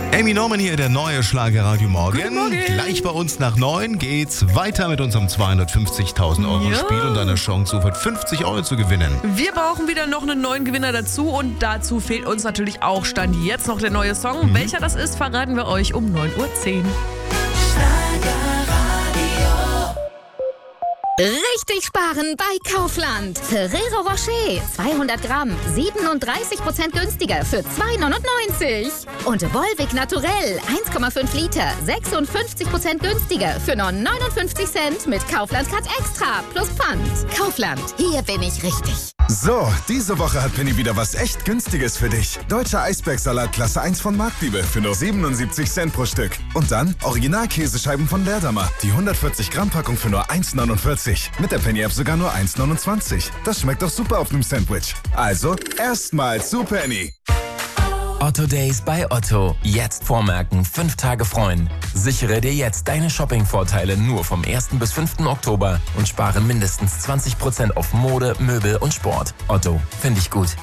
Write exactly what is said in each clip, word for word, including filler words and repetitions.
Amy Norman hier, der neue Schlagerradio Morgen. Guten Morgen. Gleich bei uns nach neun geht's weiter mit unserem zweihundertfünfzigtausend Euro Ja. Spiel und deiner Chance, hundertfünfzig Euro zu gewinnen. Wir brauchen wieder noch einen neuen Gewinner dazu und dazu fehlt uns natürlich auch Stand jetzt noch der neue Song. Mhm. Welcher das ist, verraten wir euch um neun Uhr zehn. Richtig sparen bei Kaufland. Ferrero Rocher, zweihundert Gramm, siebenunddreißig Prozent günstiger für zwei neunundneunzig. Und Volvic Naturell, eins Komma fünf Liter, sechsundfünfzig Prozent günstiger für nur neunundfünfzig Cent mit Kaufland Cut Extra plus Pfand. Kaufland, hier bin ich richtig. So, diese Woche hat Penny wieder was echt Günstiges für dich. Deutscher Eisbergsalat Klasse eins von Marktliebe für nur siebenundsiebzig Cent pro Stück. Und dann Original-Käsescheiben von Leerdammer. Die hundertvierzig Gramm Packung für nur eins neunundvierzig. Mit der Penny-App sogar nur eins neunundzwanzig. Das schmeckt doch super auf einem Sandwich. Also, erstmal zu Penny. Otto Days bei Otto. Jetzt vormerken, fünf Tage freuen. Sichere dir jetzt deine Shopping-Vorteile nur vom ersten bis fünften Oktober und spare mindestens zwanzig Prozent auf Mode, Möbel und Sport. Otto, finde ich gut.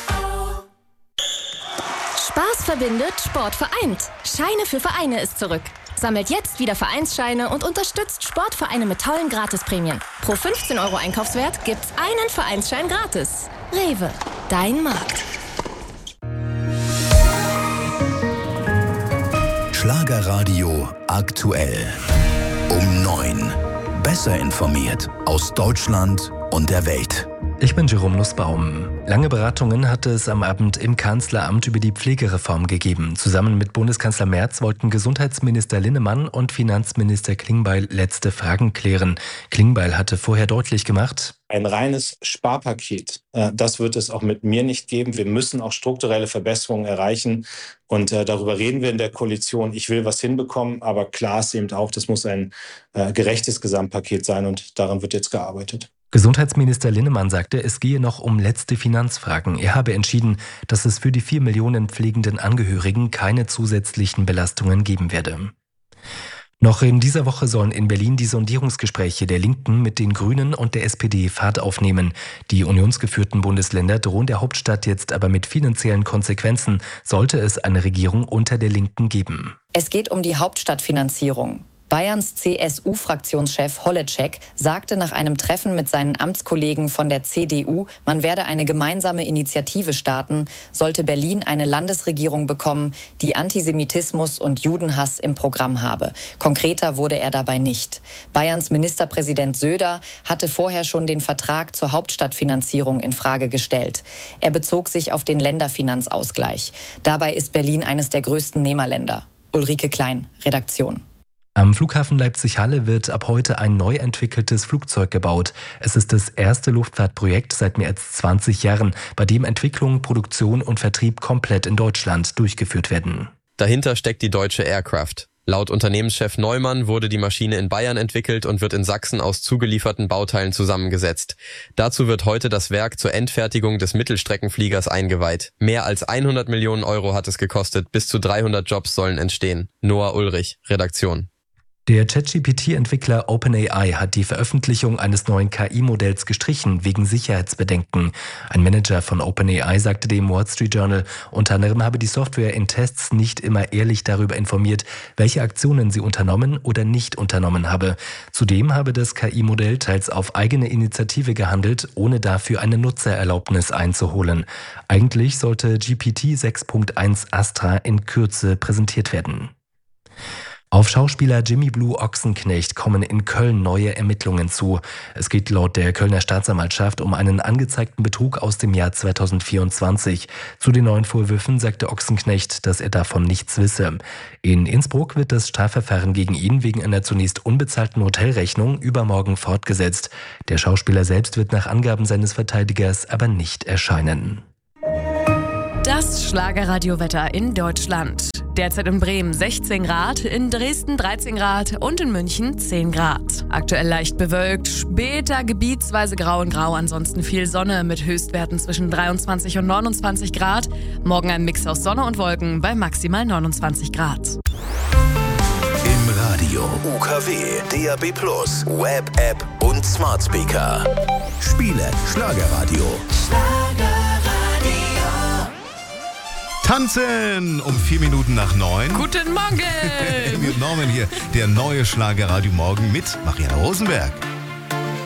Spaß verbindet, Sport vereint. Scheine für Vereine ist zurück. Sammelt jetzt wieder Vereinsscheine und unterstützt Sportvereine mit tollen Gratisprämien. Pro fünfzehn Euro Einkaufswert gibt's einen Vereinsschein gratis. Rewe, dein Markt. Schlagerradio aktuell. Um neun. Besser informiert aus Deutschland und der Welt. Ich bin Jerome Nussbaum. Lange Beratungen hatte es am Abend im Kanzleramt über die Pflegereform gegeben. Zusammen mit Bundeskanzler Merz wollten Gesundheitsminister Linnemann und Finanzminister Klingbeil letzte Fragen klären. Klingbeil hatte vorher deutlich gemacht: Ein reines Sparpaket, das wird es auch mit mir nicht geben. Wir müssen auch strukturelle Verbesserungen erreichen. Und darüber reden wir in der Koalition. Ich will was hinbekommen, aber klar ist eben auch, das muss ein gerechtes Gesamtpaket sein und daran wird jetzt gearbeitet. Gesundheitsminister Linnemann sagte, es gehe noch um letzte Finanzfragen. Er habe entschieden, dass es für die vier Millionen pflegenden Angehörigen keine zusätzlichen Belastungen geben werde. Noch in dieser Woche sollen in Berlin die Sondierungsgespräche der Linken mit den Grünen und der S P D Fahrt aufnehmen. Die unionsgeführten Bundesländer drohen der Hauptstadt jetzt aber mit finanziellen Konsequenzen, sollte es eine Regierung unter der Linken geben. Es geht um die Hauptstadtfinanzierung. Bayerns C S U-Fraktionschef Holleczek sagte nach einem Treffen mit seinen Amtskollegen von der C D U, man werde eine gemeinsame Initiative starten, sollte Berlin eine Landesregierung bekommen, die Antisemitismus und Judenhass im Programm habe. Konkreter wurde er dabei nicht. Bayerns Ministerpräsident Söder hatte vorher schon den Vertrag zur Hauptstadtfinanzierung in Frage gestellt. Er bezog sich auf den Länderfinanzausgleich. Dabei ist Berlin eines der größten Nehmerländer. Ulrike Klein, Redaktion. Am Flughafen Leipzig-Halle wird ab heute ein neu entwickeltes Flugzeug gebaut. Es ist das erste Luftfahrtprojekt seit mehr als zwanzig Jahren, bei dem Entwicklung, Produktion und Vertrieb komplett in Deutschland durchgeführt werden. Dahinter steckt die Deutsche Aircraft. Laut Unternehmenschef Neumann wurde die Maschine in Bayern entwickelt und wird in Sachsen aus zugelieferten Bauteilen zusammengesetzt. Dazu wird heute das Werk zur Endfertigung des Mittelstreckenfliegers eingeweiht. Mehr als hundert Millionen Euro hat es gekostet, bis zu dreihundert Jobs sollen entstehen. Noah Ulrich, Redaktion. Der ChatGPT-Entwickler OpenAI hat die Veröffentlichung eines neuen K I-Modells gestrichen, wegen Sicherheitsbedenken. Ein Manager von OpenAI sagte dem Wall Street Journal, unter anderem habe die Software in Tests nicht immer ehrlich darüber informiert, welche Aktionen sie unternommen oder nicht unternommen habe. Zudem habe das K I-Modell teils auf eigene Initiative gehandelt, ohne dafür eine Nutzererlaubnis einzuholen. Eigentlich sollte G P T sechs Punkt eins Astra in Kürze präsentiert werden. Auf Schauspieler Jimmy Blue Ochsenknecht kommen in Köln neue Ermittlungen zu. Es geht laut der Kölner Staatsanwaltschaft um einen angezeigten Betrug aus dem Jahr zweitausendvierundzwanzig. Zu den neuen Vorwürfen sagte Ochsenknecht, dass er davon nichts wisse. In Innsbruck wird das Strafverfahren gegen ihn wegen einer zunächst unbezahlten Hotelrechnung übermorgen fortgesetzt. Der Schauspieler selbst wird nach Angaben seines Verteidigers aber nicht erscheinen. Das Schlagerradiowetter in Deutschland. Derzeit in Bremen sechzehn Grad, in Dresden dreizehn Grad und in München zehn Grad. Aktuell leicht bewölkt, später gebietsweise grau und grau, ansonsten viel Sonne mit Höchstwerten zwischen dreiundzwanzig und neunundzwanzig Grad. Morgen ein Mix aus Sonne und Wolken bei maximal neunundzwanzig Grad. Im Radio U K W, D A B plus, Web, App und Smart Speaker. Spiele Schlagerradio. Schlagerradio. Tanzen um vier Minuten nach neun. Guten Morgen! Amy und Norman hier, der neue Schlagerradio Morgen mit Marianne Rosenberg.